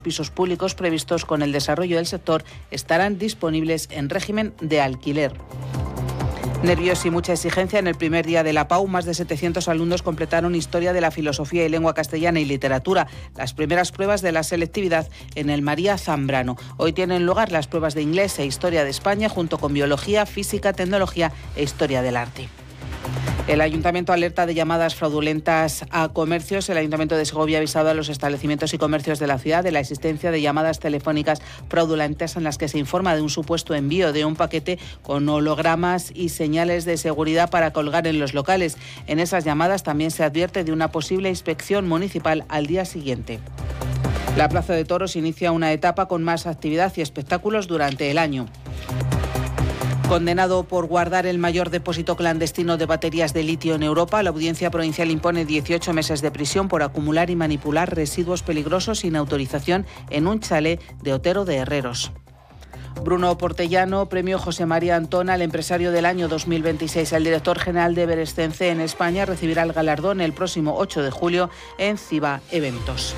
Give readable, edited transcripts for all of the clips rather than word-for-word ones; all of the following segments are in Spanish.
pisos públicos previstos con el desarrollo del sector estarán disponibles en régimen de alquiler. Nervios y mucha exigencia en el primer día de la PAU. Más de 700 alumnos completaron Historia de la Filosofía y Lengua Castellana y Literatura, las primeras pruebas de la selectividad en el María Zambrano. Hoy tienen lugar las pruebas de Inglés e Historia de España, junto con Biología, Física, Tecnología e Historia del Arte. El Ayuntamiento alerta de llamadas fraudulentas a comercios. El Ayuntamiento de Segovia ha avisado a los establecimientos y comercios de la ciudad de la existencia de llamadas telefónicas fraudulentas en las que se informa de un supuesto envío de un paquete con hologramas y señales de seguridad para colgar en los locales. En esas llamadas también se advierte de una posible inspección municipal al día siguiente. La Plaza de Toros inicia una etapa con más actividad y espectáculos durante el año. Condenado por guardar el mayor depósito clandestino de baterías de litio en Europa, la Audiencia Provincial impone 18 meses de prisión por acumular y manipular residuos peligrosos sin autorización en un chalet de Otero de Herreros. Bruno Portellano, premio José María Antón al empresario del año 2026. El director general de Everescence en España recibirá el galardón el próximo 8 de julio en Ciba Eventos.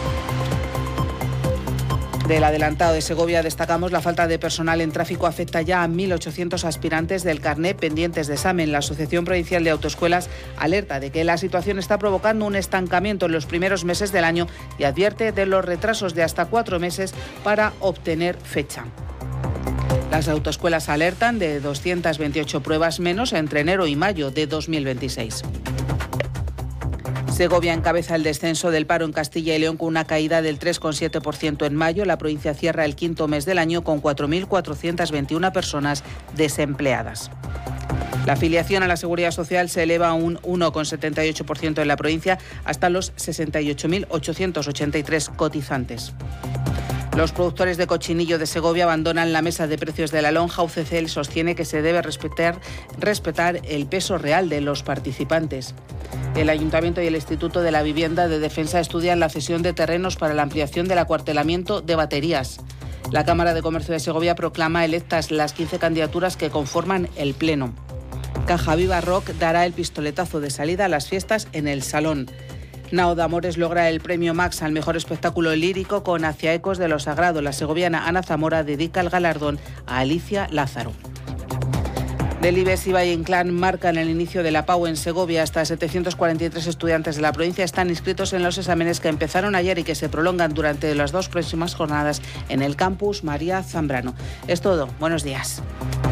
Del adelantado de Segovia destacamos la falta de personal en tráfico afecta ya a 1.800 aspirantes del carné pendientes de examen. La Asociación Provincial de Autoescuelas alerta de que la situación está provocando un estancamiento en los primeros meses del año y advierte de los retrasos de hasta 4 meses para obtener fecha. Las autoescuelas alertan de 228 pruebas menos entre enero y mayo de 2026. Segovia encabeza el descenso del paro en Castilla y León con una caída del 3,7% en mayo. La provincia cierra el quinto mes del año con 4.421 personas desempleadas. La afiliación a la Seguridad Social se eleva a un 1,78% en la provincia hasta los 68.883 cotizantes. Los productores de cochinillo de Segovia abandonan la mesa de precios de la lonja. UCCL sostiene que se debe respetar el peso real de los participantes. El Ayuntamiento y el Instituto de la Vivienda de Defensa estudian la cesión de terrenos para la ampliación del acuartelamiento de baterías. La Cámara de Comercio de Segovia proclama electas las 15 candidaturas que conforman el Pleno. Caja Viva Rock dará el pistoletazo de salida a las fiestas en el Salón. Nao de Amores logra el premio Max al mejor espectáculo lírico con Hacia Ecos de lo Sagrado. La segoviana Ana Zamora dedica el galardón a Alicia Lázaro. Delibes y Valle Inclán marcan el inicio de la PAU en Segovia. Hasta 743 estudiantes de la provincia están inscritos en los exámenes que empezaron ayer y que se prolongan durante las 2 próximas jornadas en el campus María Zambrano. Es todo. Buenos días.